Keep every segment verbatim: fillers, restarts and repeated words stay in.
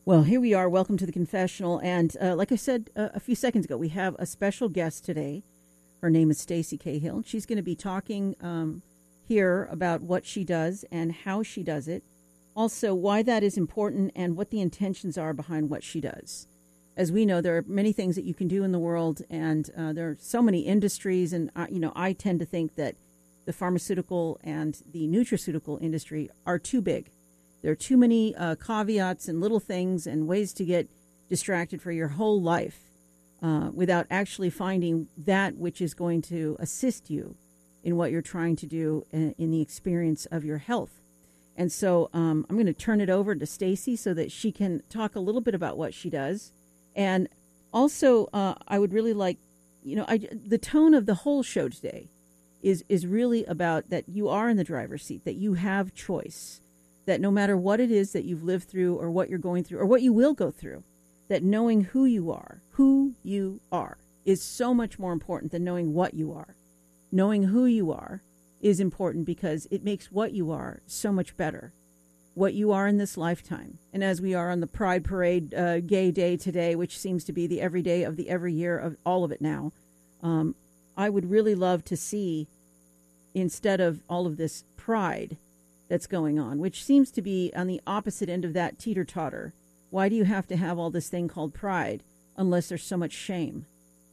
Well, here we are. Welcome to the confessional. And uh, like I said uh, a few seconds ago, we have a special guest today. Her name is Stacey Cahill. She's going to be talking um, here about what she does and how she does it. Also, why that is important and what the intentions are behind what she does. As we know, there are many things that you can do in the world, and uh, there are so many industries. And, uh, you know, I tend to think that the pharmaceutical and the nutraceutical industry are too big. There are too many uh, caveats and little things and ways to get distracted for your whole life uh, without actually finding that which is going to assist you in what you're trying to do in, in the experience of your health. And so um, I'm going to turn it over to Stacey so that she can talk a little bit about what she does. And also, uh, I would really like, you know, I, the tone of the whole show today is is really about that you are in the driver's seat, that you have choice. That no matter what it is that you've lived through or what you're going through or what you will go through, that knowing who you are, who you are, is so much more important than knowing what you are. Knowing who you are is important because it makes what you are so much better. What you are in this lifetime. And as we are on the Pride Parade uh, Gay Day today, which seems to be the every day of the every year of all of it now, um, I would really love to see, instead of all of this pride that's going on, which seems to be on the opposite end of that teeter-totter. Why do you have to have all this thing called pride unless there's so much shame?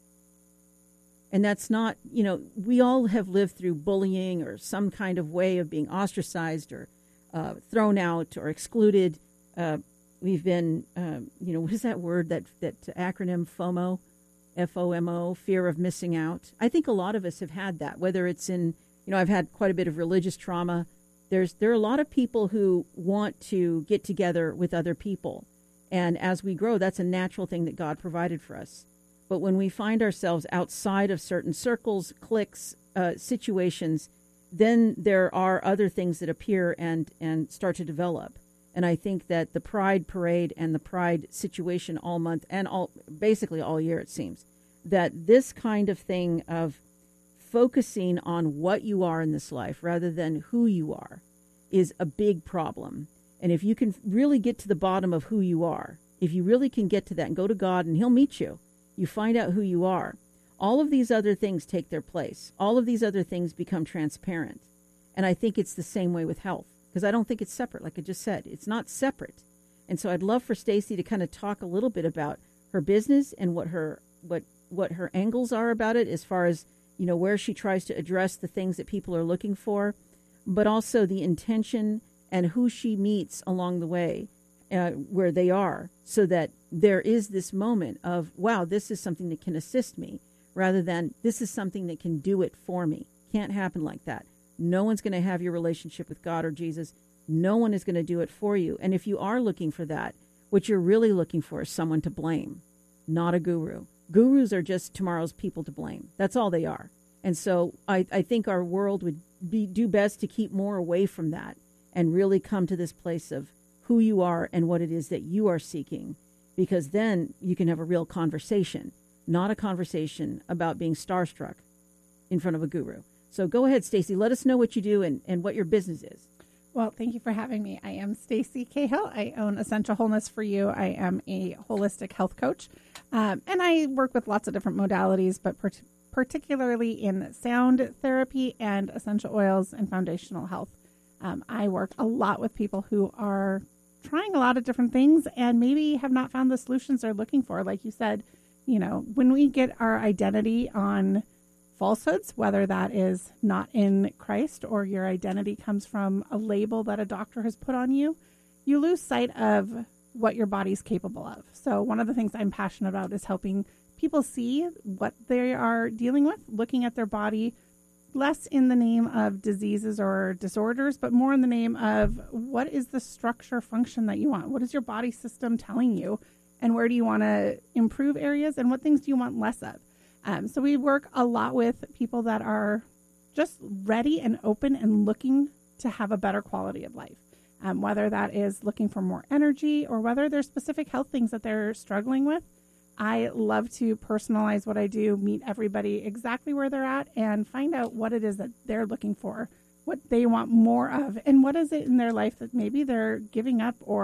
And that's not, you know, we all have lived through bullying or some kind of way of being ostracized or uh, thrown out or excluded. Uh, we've been, um, you know, what is that word, that, that acronym FOMO, F O M O, fear of missing out? I think a lot of us have had that, whether it's in, you know, I've had quite a bit of religious trauma. There's there are a lot of people who want to get together with other people. And as we grow, that's a natural thing that God provided for us. But when we find ourselves outside of certain circles, cliques, uh, situations, then there are other things that appear and, and start to develop. And I think that the Pride Parade and the Pride situation all month and all basically all year, it seems, that this kind of thing of focusing on what you are in this life rather than who you are is a big problem. And if you can really get to the bottom of who you are, if you really can get to that and go to God and he'll meet you, you find out who you are, all of these other things take their place. All of these other things become transparent. And I think it's the same way with health, because I don't think it's separate. Like I just said, it's not separate. And so I'd love for Stacey to kind of talk a little bit about her business and what her what what her angles are about it, as far as, you know, where she tries to address the things that people are looking for, but also the intention and who she meets along the way uh, where they are, so that there is this moment of, wow, this is something that can assist me, rather than this is something that can do it for me. Can't happen like that. No one's going to have your relationship with God or Jesus. No one is going to do it for you. And if you are looking for that, what you're really looking for is someone to blame, not a guru. Gurus are just tomorrow's people to blame. That's all they are. And so I, I think our world would be, do best to keep more away from that and really come to this place of who you are and what it is that you are seeking, because then you can have a real conversation, not a conversation about being starstruck in front of a guru. So go ahead, Stacey. Let us know what you do and, and what your business is. Well, thank you for having me. I am Stacey Cahill. I own Essential Wholeness for You. I am a holistic health coach, um, and I work with lots of different modalities, but per- particularly in sound therapy and essential oils and foundational health. Um, I work a lot with people who are trying a lot of different things and maybe have not found the solutions they're looking for. Like you said, you know, when we get our identity on falsehoods, whether that is not in Christ or your identity comes from a label that a doctor has put on you, you lose sight of what your body's capable of. So one of the things I'm passionate about is helping people see what they are dealing with, looking at their body less in the name of diseases or disorders, but more in the name of what is the structure function that you want? What is your body system telling you? And where do you want to improve areas? And what things do you want less of? Um, so we work a lot with people that are just ready and open and looking to have a better quality of life, um, whether that is looking for more energy or whether there's specific health things that they're struggling with. I love to personalize what I do, meet everybody exactly where they're at and find out what it is that they're looking for, what they want more of, and what is it in their life that maybe they're giving up or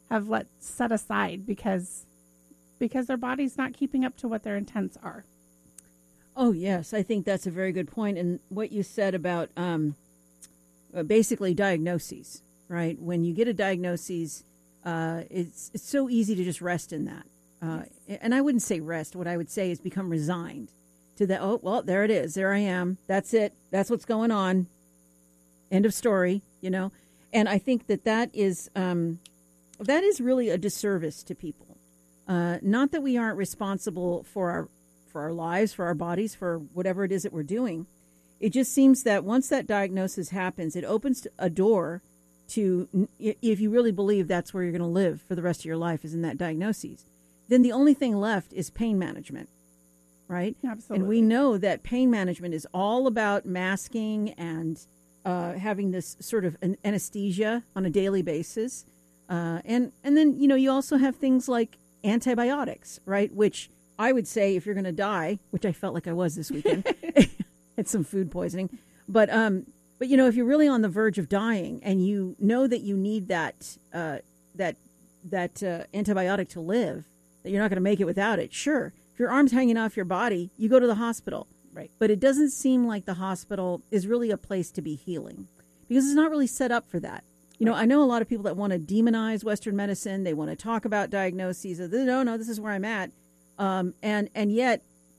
have let set aside because because their body's not keeping up to what their intents are. Oh, yes. I think that's a very good point. And what you said about um, uh, basically diagnoses, right? When you get a diagnosis, uh, it's, it's so easy to just rest in that. Uh, yes. And I wouldn't say rest. What I would say is become resigned to the, oh, well, there it is. There I am. That's it. That's what's going on. End of story, you know? And I think that that is, um, that is really a disservice to people. Uh, not that we aren't responsible for our for our lives, for our bodies, for whatever it is that we're doing. It just seems that once that diagnosis happens, it opens a door to, if you really believe that's where you're going to live for the rest of your life is in that diagnosis, then the only thing left is pain management, right? Absolutely. And we know that pain management is all about masking and uh, having this sort of an anesthesia on a daily basis. Uh, and, and then, you know, you also have things like antibiotics, right? Which I would say if you're going to die, which I felt like I was this weekend, had some food poisoning. But, um, but you know, if you're really on the verge of dying and you know that you need that uh, that that uh, antibiotic to live, that you're not going to make it without it, sure. If your arm's hanging off your body, you go to the hospital. Right. But it doesn't seem like the hospital is really a place to be healing because it's not really set up for that. You know, I know a lot of people that want to demonize Western medicine. They want to talk about diagnoses. Of, no, no, this is where I'm at. Um, and, and yet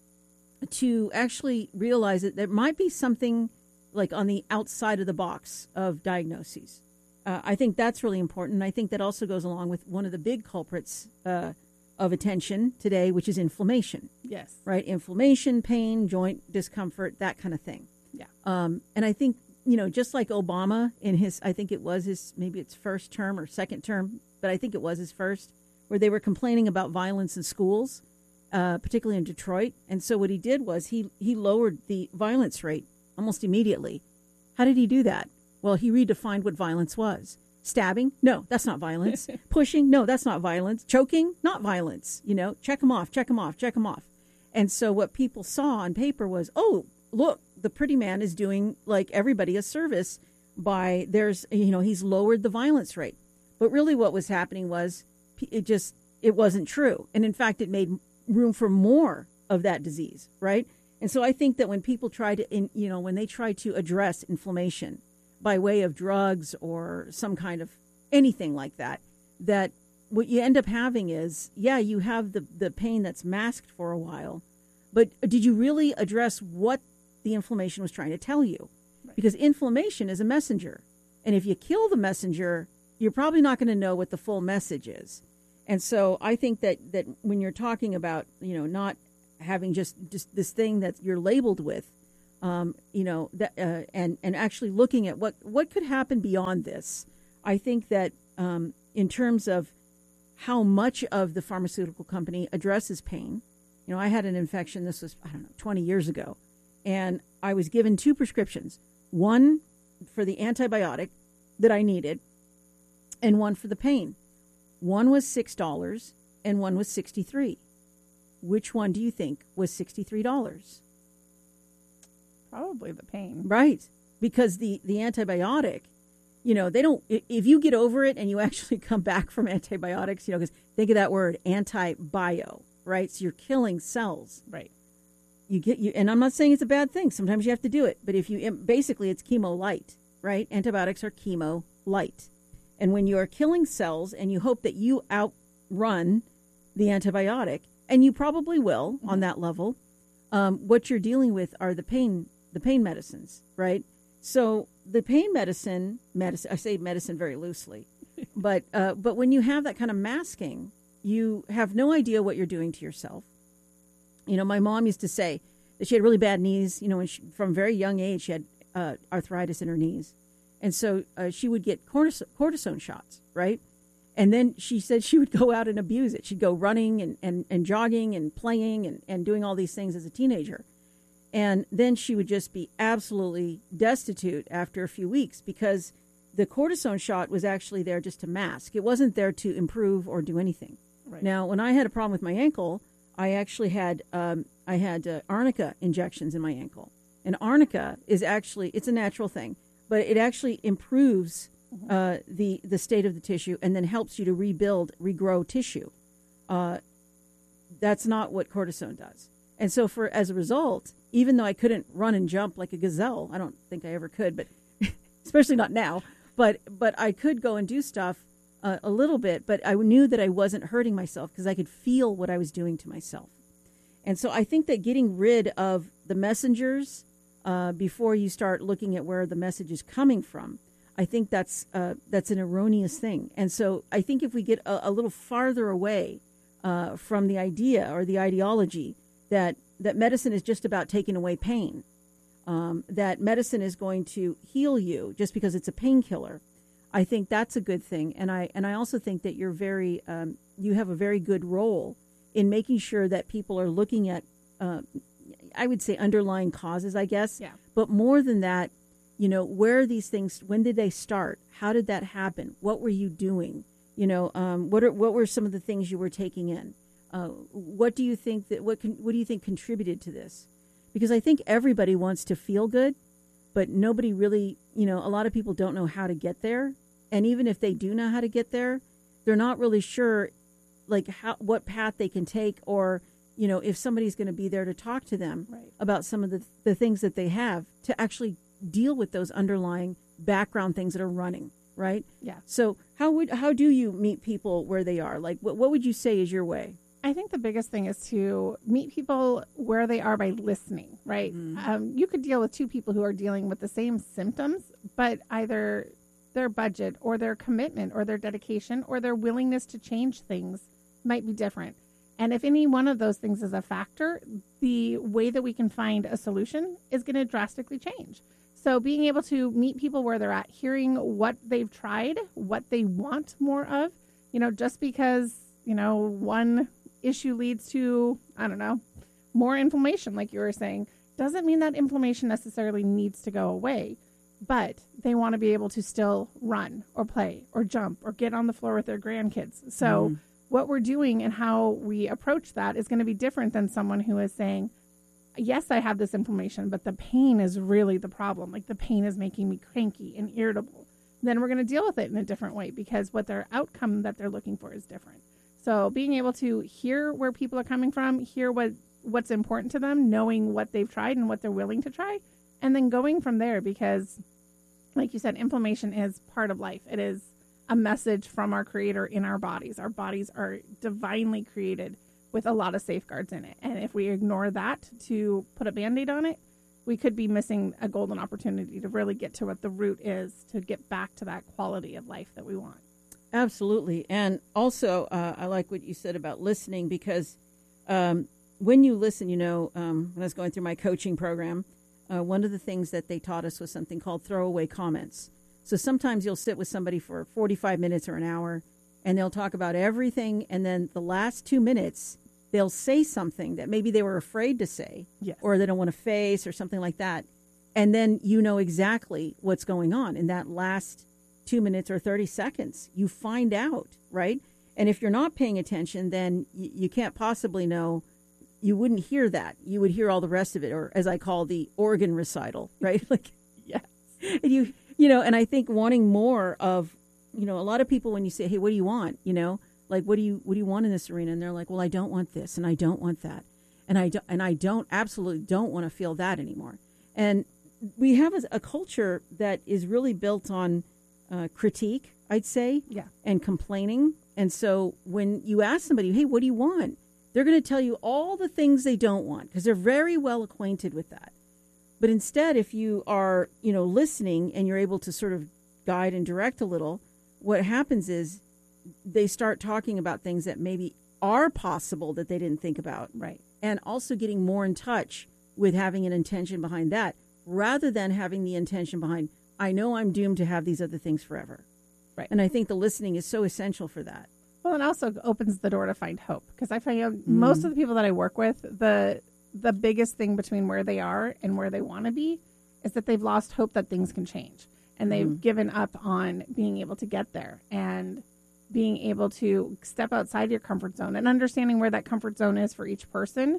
to actually realize that there might be something like on the outside of the box of diagnoses. Uh, I think that's really important. And I think that also goes along with one of the big culprits uh, of attention today, which is inflammation. Yes. Right? Inflammation, pain, joint discomfort, that kind of thing. Yeah. Um, and I think, you know, just like Obama in his, I think it was his, maybe it's first term or second term, but I think it was his first, where they were complaining about violence in schools, uh, particularly in Detroit. And so what he did was he, he lowered the violence rate almost immediately. How did he do that? Well, he redefined what violence was. Stabbing? No, that's not violence. Pushing? No, that's not violence. Choking? Not violence. You know, check them off, check them off, check them off. And so what people saw on paper was, oh, look, the pretty man is doing like everybody a service by there's, you know, he's lowered the violence rate. But really what was happening was it just, it wasn't true. And in fact, it made room for more of that disease, right? And so I think that when people try to, in, you know, when they try to address inflammation by way of drugs or some kind of anything like that, that what you end up having is, yeah, you have the, the pain that's masked for a while, but did you really address what the inflammation was trying to tell you? Right. Because inflammation is a messenger. And if you kill the messenger, you're probably not going to know what the full message is. And so I think that, that when you're talking about, you know, not having just, just this thing that you're labeled with, um, you know, that, uh, and, and actually looking at what, what could happen beyond this, I think that um, in terms of how much of the pharmaceutical company addresses pain, you know, I had an infection, this was, I don't know, twenty years ago, and I was given two prescriptions, one for the antibiotic that I needed and one for the pain. One was six dollars and one was sixty-three dollars. Which one do you think was sixty-three dollars? Probably the pain. Right. Because the, the antibiotic, you know, they don't, if you get over it and you actually come back from antibiotics, you know, because think of that word, antibio, right? So you're killing cells. Right. You get you, and I'm not saying it's a bad thing. Sometimes you have to do it. But if you, basically it's chemo light, right? Antibiotics are chemo light. And when you are killing cells and you hope that you outrun the antibiotic, and you probably will mm-hmm. on that level, um, what you're dealing with are the pain, the pain medicines, right? So the pain medicine, medicine, I say medicine very loosely, but uh, but when you have that kind of masking, you have no idea what you're doing to yourself. You know, my mom used to say that she had really bad knees. You know, when she, from a very young age, she had uh, arthritis in her knees. And so uh, she would get cortis- cortisone shots, right? And then she said she would go out and abuse it. She'd go running and, and, and jogging and playing and, and doing all these things as a teenager. And then she would just be absolutely destitute after a few weeks because the cortisone shot was actually there just to mask. It wasn't there to improve or do anything. Right. Now, when I had a problem with my ankle, I actually had um, I had uh, arnica injections in my ankle. And arnica is actually, it's a natural thing, but it actually improves mm-hmm. uh, the the state of the tissue, and then helps you to rebuild, regrow tissue. Uh, that's not what cortisone does. And so, for as a result, even though I couldn't run and jump like a gazelle, I don't think I ever could, but especially not now. But but I could go and do stuff uh, a little bit, but I knew that I wasn't hurting myself because I could feel what I was doing to myself. And so I think that getting rid of the messengers uh, before you start looking at where the message is coming from, I think that's uh, that's an erroneous thing. And so I think if we get a, a little farther away uh, from the idea or the ideology that that medicine is just about taking away pain, um, that medicine is going to heal you just because it's a painkiller, I think that's a good thing. And I and I also think that you're very um, you have a very good role in making sure that people are looking at, uh, I would say, underlying causes, I guess. Yeah. But more than that, you know, where are these things? When did they start? How did that happen? What were you doing? You know, um, what are what were some of the things you were taking in? Uh, what do you think that what can, what do you think contributed to this? Because I think everybody wants to feel good, but nobody really, you know, a lot of people don't know how to get there. And even if they do know how to get there, they're not really sure, like how what path they can take, or you know, if somebody's going to be there to talk to them right. about some of the the things that they have to actually deal with those underlying background things that are running. Right. Yeah. So how would how do you meet people where they are? Like, what what would you say is your way? I think the biggest thing is to meet people where they are by listening, right? Mm-hmm. Um, you could deal with two people who are dealing with the same symptoms, but either their budget or their commitment or their dedication or their willingness to change things might be different. And if any one of those things is a factor, the way that we can find a solution is going to drastically change. So being able to meet people where they're at, hearing what they've tried, what they want more of, you know, just because, you know, one issue leads to, I don't know, more inflammation, like you were saying, doesn't mean that inflammation necessarily needs to go away, but they want to be able to still run or play or jump or get on the floor with their grandkids. So mm. what we're doing and how we approach that is going to be different than someone who is saying, yes, I have this inflammation, but the pain is really the problem. Like the pain is making me cranky and irritable. Then we're going to deal with it in a different way because what their outcome that they're looking for is different. So being able to hear where people are coming from, hear what, what's important to them, knowing what they've tried and what they're willing to try, and then going from there because, like you said, inflammation is part of life. It is a message from our Creator in our bodies. Our bodies are divinely created with a lot of safeguards in it. And if we ignore that to put a Band-Aid on it, we could be missing a golden opportunity to really get to what the root is, to get back to that quality of life that we want. Absolutely. And also, uh, I like what you said about listening because um, when you listen, you know, um, when I was going through my coaching program, uh, one of the things that they taught us was something called throwaway comments. So sometimes you'll sit with somebody for forty-five minutes or an hour, and they'll talk about everything, and then the last two minutes, they'll say something that maybe they were afraid to say, yes. or they don't want to face or something like that. And then you know exactly what's going on in that last two minutes or thirty seconds. You find out, right? And if you're not paying attention, then y- you can't possibly know. You wouldn't hear that. You would hear all the rest of it, or as I call the organ recital, right? Like, yes. And you, you know, and I think wanting more of, you know, a lot of people when you say, hey, what do you want? You know, like, what do you, what do you want in this arena? And they're like, well, I don't want this and I don't want that. And I don't, and I don't, absolutely don't want to feel that anymore. And we have a, a culture that is really built on uh, critique, I'd say, yeah, and complaining. And so when you ask somebody, hey, what do you want? They're going to tell you all the things they don't want because they're very well acquainted with that. But instead, if you are, you know, listening and you're able to sort of guide and direct a little, what happens is they start talking about things that maybe are possible that they didn't think about. Right. And also getting more in touch with having an intention behind that rather than having the intention behind, I know I'm doomed to have these other things forever. Right. And I think the listening is so essential for that. Well, it also opens the door to find hope because I find mm. most of the people that I work with, the the biggest thing between where they are and where they want to be is that they've lost hope that things can change. And they've mm. given up on being able to get there and being able to step outside your comfort zone and understanding where that comfort zone is for each person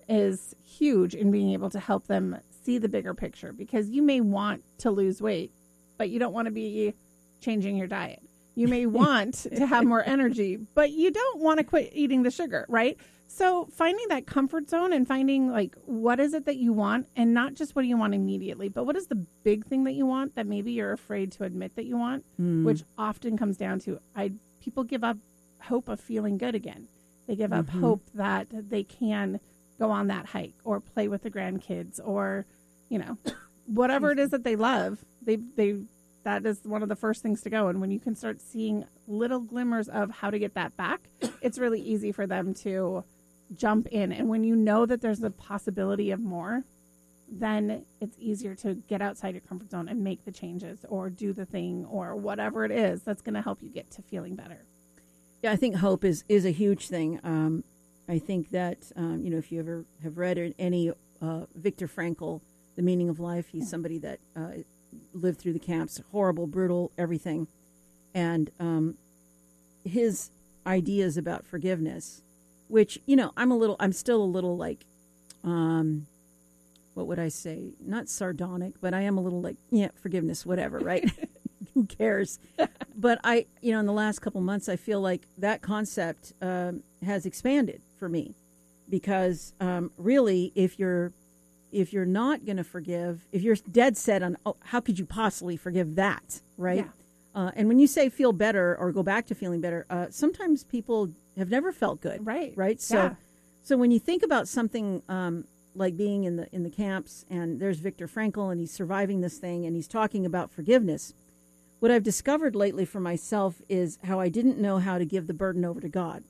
is huge in being able to help them see the bigger picture because you may want to lose weight, but you don't want to be changing your diet. You may want to have more energy, but you don't want to quit eating the sugar, right? So finding that comfort zone and finding like, what is it that you want, and not just what do you want immediately, but what is the big thing that you want that maybe you're afraid to admit that you want, mm. which often comes down to, I, people give up hope of feeling good again. They give up mm-hmm. hope that they can go on that hike or play with the grandkids or, you know, whatever it is that they love, they, they, that is one of the first things to go. And when you can start seeing little glimmers of how to get that back, it's really easy for them to jump in. And when you know that there's a possibility of more, then it's easier to get outside your comfort zone and make the changes or do the thing or whatever it is that's going to help you get to feeling better. Yeah, I think hope is, is a huge thing. Um, I think that, um, you know, if you ever have read any uh, Viktor Frankl, The Meaning of Life, he's somebody that uh, lived through the camps, horrible, brutal, everything. And um, his ideas about forgiveness, which, you know, I'm a little, I'm still a little like, um, what would I say? Not sardonic, but I am a little like, yeah, forgiveness, whatever, right? Who cares? But I, you know, in the last couple months, I feel like that concept um, has expanded for me, because um, really, if you're if you're not going to forgive, if you're dead set on, oh, how could you possibly forgive that, right? Yeah. Uh, and when you say feel better or go back to feeling better, uh, sometimes people have never felt good, right? Right. So, yeah. so when you think about something um, like being in the in the camps, and there's Viktor Frankl, and he's surviving this thing, and he's talking about forgiveness. What I've discovered lately for myself is how I didn't know how to give the burden over to God.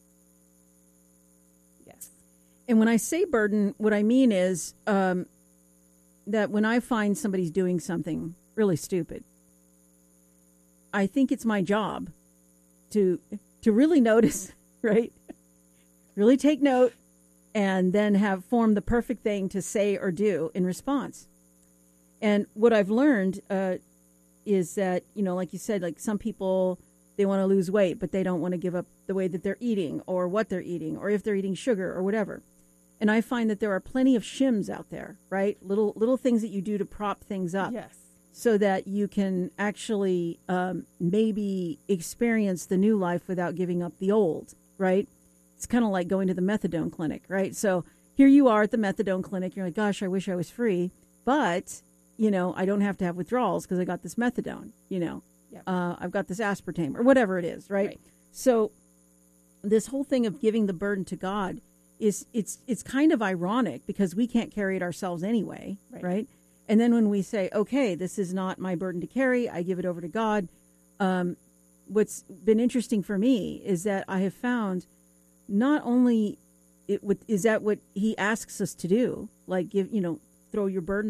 Yes. And when I say burden, what I mean is um, that when I find somebody's doing something really stupid, I think it's my job to to really notice, right? Really take note, and then have formed the perfect thing to say or do in response. And what I've learned uh, is that, you know, like you said, like some people, they want to lose weight, but they don't want to give up the way that they're eating or what they're eating or if they're eating sugar or whatever. And I find that there are plenty of shims out there, right? Little little things that you do to prop things up. Yes. So that you can actually um, maybe experience the new life without giving up the old, right? It's kind of like going to the methadone clinic, right? So here you are at the methadone clinic. You're like, gosh, I wish I was free. But, you know, I don't have to have withdrawals because I got this methadone, you know. Yep. Uh, I've got this aspartame or whatever it is, right? right? So this whole thing of giving the burden to God is it's it's kind of ironic because we can't carry it ourselves anyway, right? right? And then when we say, okay, this is not my burden to carry, I give it over to God. Um, what's been interesting for me is that I have found not only it, is that what he asks us to do, like give, you know, throw your burden